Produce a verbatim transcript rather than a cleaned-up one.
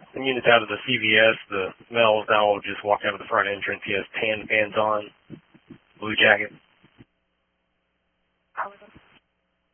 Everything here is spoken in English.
When units out of the C V S, the males now will just walk out of the front entrance. He has tan pants on, blue jacket.